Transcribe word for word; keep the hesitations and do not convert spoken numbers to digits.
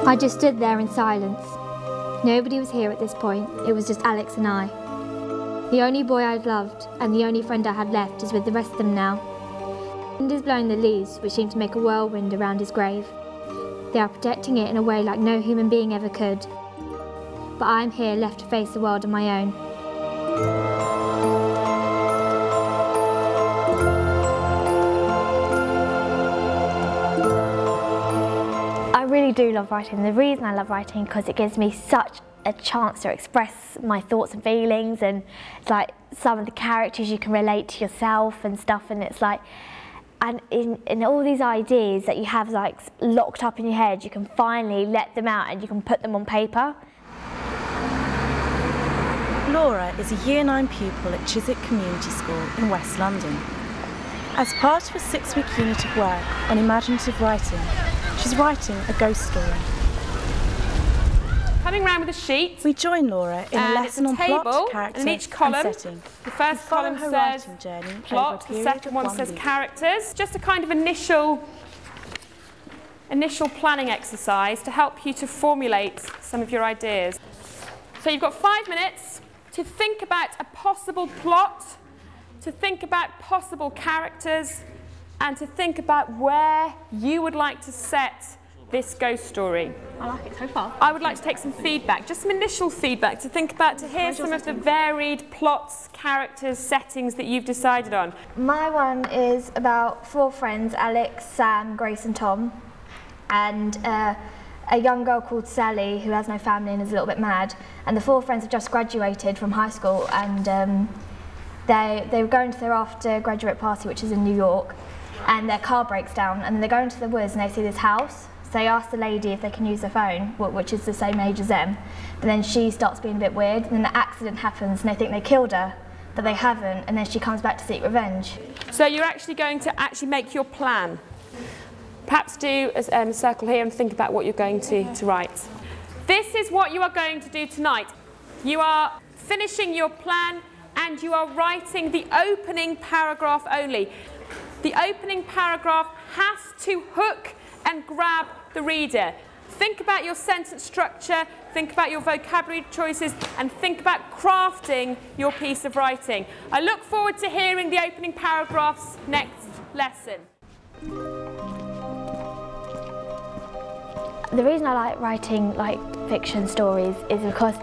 I just stood there in silence. Nobody was here at this point, it was just Alex and I. The only boy I'd loved and the only friend I had left is with the rest of them now. The wind is blowing the leaves, which seem to make a whirlwind around his grave. They are protecting it in a way like no human being ever could. But I am here left to face the world on my own. I really do love writing. The reason I love writing is because it gives me such a chance to express my thoughts and feelings, and it's like some of the characters you can relate to yourself and stuff, and it's like, and in, in all these ideas that you have like locked up in your head, you can finally let them out and you can put them on paper. Laura is a year nine pupil at Chiswick Community School in West London. As part of a six-week unit of work on imaginative writing, she's writing a ghost story. Coming round with a sheet. We join Laura in a lesson a on table, plot, characters and in each column, and setting. The first column says plot, the second one says characters. Just a kind of initial, initial planning exercise to help you to formulate some of your ideas. So you've got five minutes to think about a possible plot, to think about possible characters, and to think about where you would like to set this ghost story. I like it so far. I would like to take some feedback, just some initial feedback, to think about, to hear some of the varied plots, characters, settings that you've decided on. My one is about four friends, Alex, Sam, Grace and Tom, and uh, a young girl called Sally who has no family and is a little bit mad. And the four friends have just graduated from high school, and um, they, they were going to their after graduate party, which is in New York, and their car breaks down, and they go into the woods and they see this house. So they ask the lady if they can use their phone, which is the same age as them, but then she starts being a bit weird, and then the accident happens and they think they killed her, but they haven't, and then she comes back to seek revenge. So you're actually going to actually make your plan. Perhaps do a um, circle here and think about what you're going to, to write. This is what you are going to do tonight. You are finishing your plan and you are writing the opening paragraph only. The opening paragraph has to hook and grab the reader. Think about your sentence structure, think about your vocabulary choices, and think about crafting your piece of writing. I look forward to hearing the opening paragraphs next lesson. The reason I like writing like fiction stories is because